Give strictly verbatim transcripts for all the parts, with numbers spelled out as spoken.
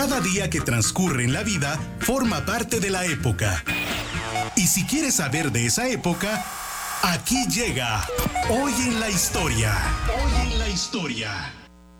Cada día que transcurre en la vida forma parte de la época. Y si quieres saber de esa época, aquí llega Hoy en la Historia. Hoy en la Historia.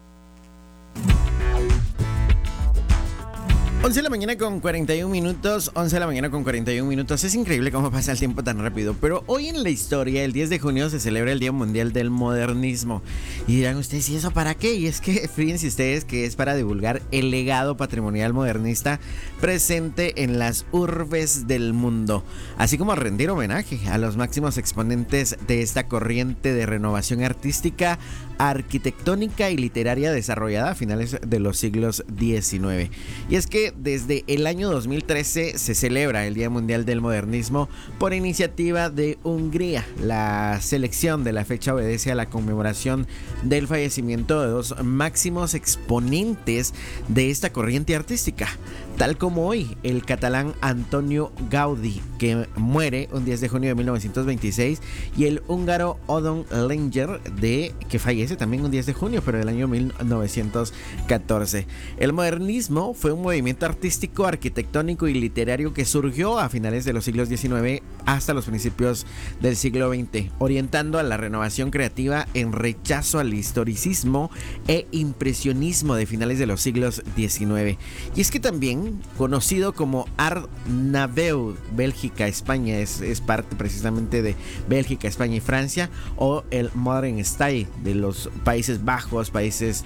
once de la mañana con cuarenta y un minutos, once de la mañana con cuarenta y un minutos. Es increíble cómo pasa el tiempo tan rápido. Pero hoy en la historia, el diez de junio, se celebra el Día Mundial del Modernismo. Y dirán ustedes, ¿y eso para qué? Y es que fíjense ustedes que es para divulgar el legado patrimonial modernista presente en las urbes del mundo, así como rendir homenaje a los máximos exponentes de esta corriente de renovación artística, arquitectónica y literaria desarrollada a finales de los siglos diecinueve. Y es que desde el año dos mil trece se celebra el Día Mundial del Modernismo por iniciativa de Hungría. La selección de la fecha obedece a la conmemoración del fallecimiento de dos máximos exponentes de esta corriente artística, tal como hoy el catalán Antonio Gaudí, que muere un diez de junio de mil novecientos veintiséis, y el húngaro Odon Lenger, de, que fallece también un diez de junio, pero del año mil novecientos catorce. El modernismo fue un movimiento artístico, arquitectónico y literario que surgió a finales de los siglos diecinueve hasta los principios del siglo veinte, orientando a la renovación creativa en rechazo al historicismo e impresionismo de finales de los siglos diecinueve. Y es que también conocido como Art Nouveau, Bélgica, España, es, es parte precisamente de Bélgica, España y Francia, o el Modern Style de los Países Bajos, países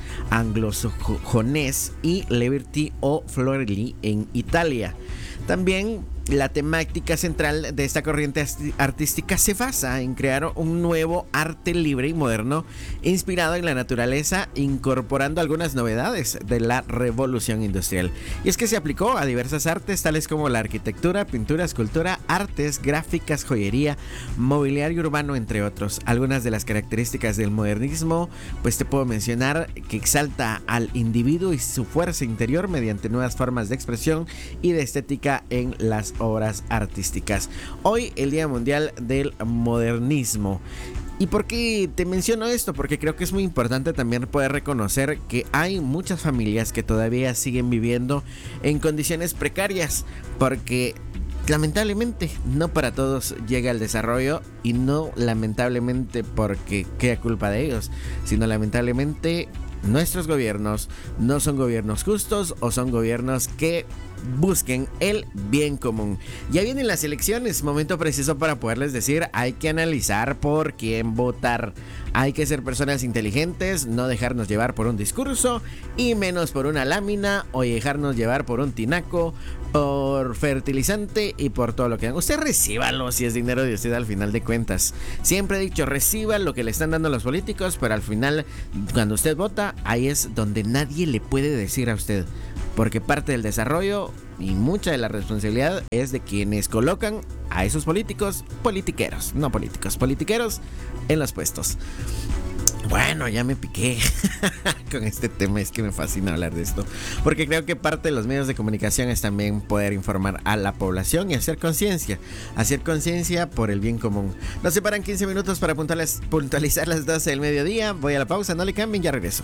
anglosajones, y Liberty o Florelli en Italia. También la temática central de esta corriente artística se basa en crear un nuevo arte libre y moderno inspirado en la naturaleza, incorporando algunas novedades de la revolución industrial. Y es que se aplicó a diversas artes tales como la arquitectura, pintura, escultura, artes gráficas, joyería, mobiliario urbano, entre otros. Algunas de las características del modernismo, pues te puedo mencionar que exalta al individuo y su fuerza interior mediante nuevas formas de expresión y de estética en las obras artísticas. Hoy el Día Mundial del Modernismo. ¿Y por qué te menciono esto? Porque creo que es muy importante también poder reconocer que hay muchas familias que todavía siguen viviendo en condiciones precarias, porque lamentablemente no para todos llega el desarrollo, y no lamentablemente porque queda culpa de ellos, sino lamentablemente nuestros gobiernos no son gobiernos justos, o son gobiernos que busquen el bien común. Ya vienen las elecciones, momento preciso para poderles decir, hay que analizar por quién votar. Hay que ser personas inteligentes, no dejarnos llevar por un discurso, y menos por una lámina, o dejarnos llevar por un tinaco, por fertilizante y por todo lo que dan. Usted recíbalo si es dinero de usted al final de cuentas. Siempre he dicho, reciba lo que le están dando los políticos, pero al final, cuando usted vota, ahí es donde nadie le puede decir a usted, porque parte del desarrollo y mucha de la responsabilidad es de quienes colocan a esos políticos, politiqueros, no políticos, politiqueros en los puestos. Bueno, ya me piqué con este tema, es que me fascina hablar de esto, porque creo que parte de los medios de comunicación es también poder informar a la población y hacer conciencia, hacer conciencia por el bien común. Nos separan quince minutos para puntualizar las doce del mediodía. Voy a la pausa, no le cambien, ya regreso.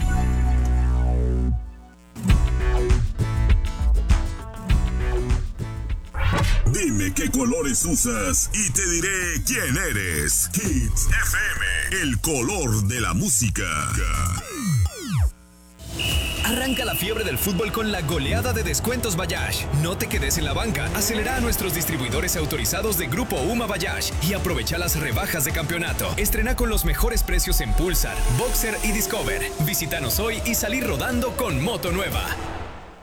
Dime qué colores usas y te diré quién eres. Hits F M, el color de la música. Arranca la fiebre del fútbol con la goleada de descuentos Bayash. No te quedes en la banca, acelera a nuestros distribuidores autorizados de Grupo Uma Bayash y aprovecha las rebajas de campeonato. Estrena con los mejores precios en Pulsar, Boxer y Discover. Visítanos hoy y salí rodando con moto nueva.